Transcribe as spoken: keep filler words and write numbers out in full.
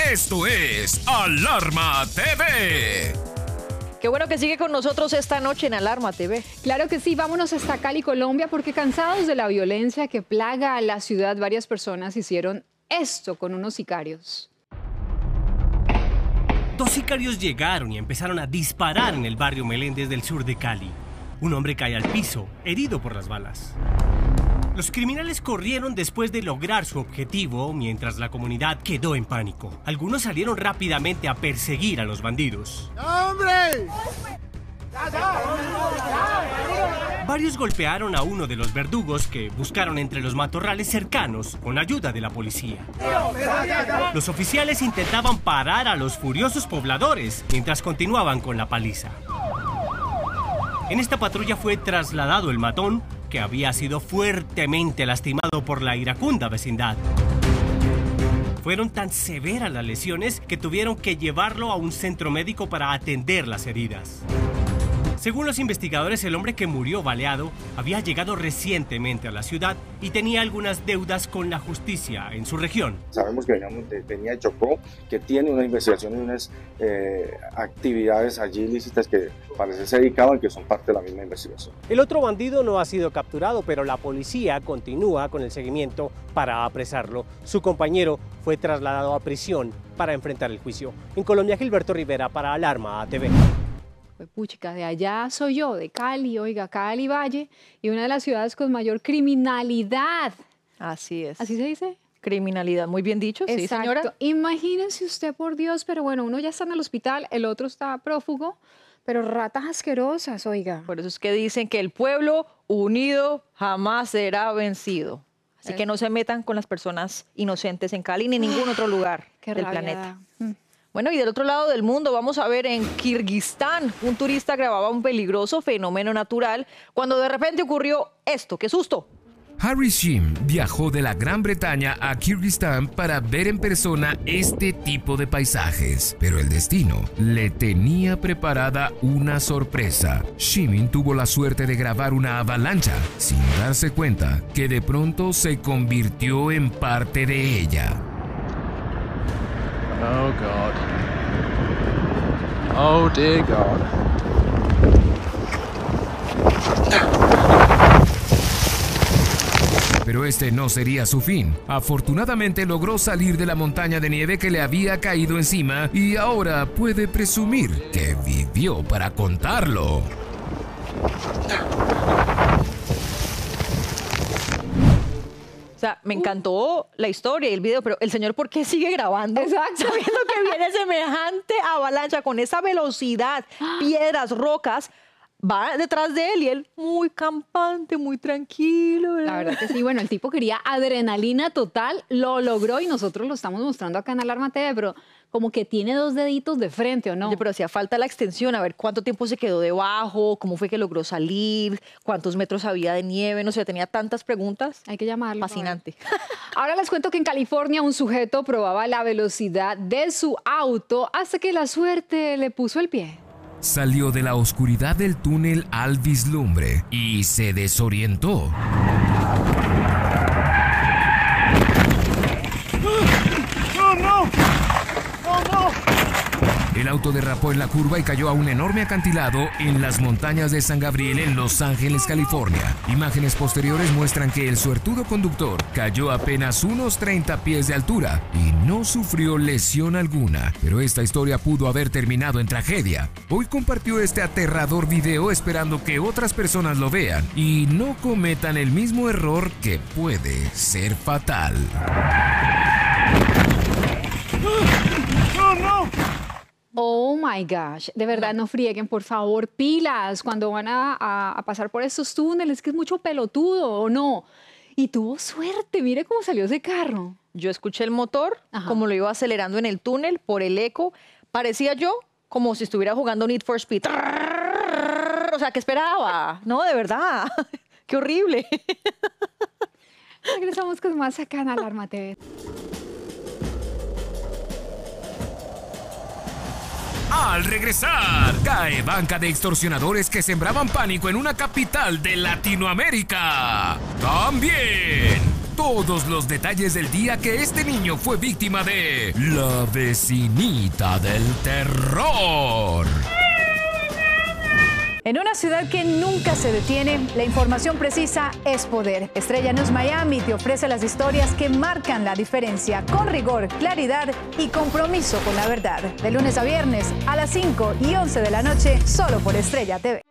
Esto es Alarma T V. Qué bueno que sigue con nosotros esta noche en Alarma T V. Claro que sí, vámonos hasta Cali, Colombia, porque cansados de la violencia que plaga a la ciudad, varias personas hicieron esto con unos sicarios. Dos sicarios llegaron y empezaron a disparar en el barrio Meléndez del sur de Cali. Un hombre cae al piso, herido por las balas. Los criminales corrieron después de lograr su objetivo, mientras la comunidad quedó en pánico. Algunos salieron rápidamente a perseguir a los bandidos. ¡Hombre! Varios golpearon a uno de los verdugos que buscaron entre los matorrales cercanos con ayuda de la policía. Los oficiales intentaban parar a los furiosos pobladores mientras continuaban con la paliza. En esta patrulla fue trasladado el matón, que había sido fuertemente lastimado por la iracunda vecindad. Fueron tan severas las lesiones que tuvieron que llevarlo a un centro médico para atender las heridas. Según los investigadores, el hombre que murió baleado había llegado recientemente a la ciudad y tenía algunas deudas con la justicia en su región. Sabemos que venía de Chocó, que tiene una investigación y unas eh, actividades allí ilícitas que parece se dedicaban, que son parte de la misma investigación. El otro bandido no ha sido capturado, pero la policía continúa con el seguimiento para apresarlo. Su compañero fue trasladado a prisión para enfrentar el juicio. En Colombia, Gilberto Rivera para Alarma T V. Puchica, de allá soy yo, de Cali, oiga, Cali Valle, y una de las ciudades con mayor criminalidad. Así es. ¿Así se dice? Criminalidad, muy bien dicho, Exacto. Sí, señora. Imagínense usted, por Dios, pero bueno, uno ya está en el hospital, el otro está prófugo, pero ratas asquerosas, oiga. Por eso es que dicen que el pueblo unido jamás será vencido. Así eh. que no se metan con las personas inocentes en Cali ni en ningún otro lugar Qué del rabia. planeta. Mm. Bueno, y del otro lado del mundo vamos a ver en Kirguistán, un turista grababa un peligroso fenómeno natural cuando de repente ocurrió esto. ¡Qué susto! Harry Shim viajó de la Gran Bretaña a Kirguistán para ver en persona este tipo de paisajes, pero el destino le tenía preparada una sorpresa. Shimin tuvo la suerte de grabar una avalancha sin darse cuenta que de pronto se convirtió en parte de ella. Oh God. Oh dear God. Pero este no sería su fin. Afortunadamente logró salir de la montaña de nieve que le había caído encima y ahora puede presumir que vivió para contarlo. O sea, me encantó la historia y el video, pero el señor, ¿por qué sigue grabando? Exacto. Sabiendo que viene semejante avalancha con esa velocidad, piedras, rocas, va detrás de él y él muy campante, muy tranquilo, ¿verdad? La verdad que sí, bueno, el tipo quería adrenalina total, lo logró y nosotros lo estamos mostrando acá en Alarma T V, pero como que tiene dos deditos de frente, ¿o no? Oye, pero hacía falta la extensión, a ver cuánto tiempo se quedó debajo, cómo fue que logró salir, cuántos metros había de nieve, no sé, tenía tantas preguntas. Hay que llamarlo. Fascinante. Ahora les cuento que en California un sujeto probaba la velocidad de su auto hasta que la suerte le puso el pie. Salió de la oscuridad del túnel al vislumbre y se desorientó. ¡Oh, no! ¡Oh, no! El auto derrapó en la curva y cayó a un enorme acantilado en las montañas de San Gabriel en Los Ángeles, California. Imágenes posteriores muestran que el suertudo conductor cayó a apenas unos treinta pies de altura y no sufrió lesión alguna. Pero esta historia pudo haber terminado en tragedia. Hoy compartió este aterrador video esperando que otras personas lo vean y no cometan el mismo error que puede ser fatal. ¡Oh, no! Oh my gosh, de verdad no frieguen, por favor, pilas cuando van a, a, a pasar por estos túneles, que es mucho pelotudo, ¿o no? Y tuvo suerte, mire cómo salió ese carro. Yo escuché el motor, Ajá. como lo iba acelerando en el túnel por el eco. Parecía yo como si estuviera jugando Need for Speed. O sea, ¿qué esperaba? No, de verdad. Qué horrible. Regresamos con más acá en Alarma T V. Al regresar, cae banca de extorsionadores que sembraban pánico en una capital de Latinoamérica. También, todos los detalles del día que este niño fue víctima de la vecinita del terror. En una ciudad que nunca se detiene, la información precisa es poder. Estrella News Miami te ofrece las historias que marcan la diferencia, con rigor, claridad y compromiso con la verdad. De lunes a viernes a las cinco y once de la noche, solo por Estrella T V.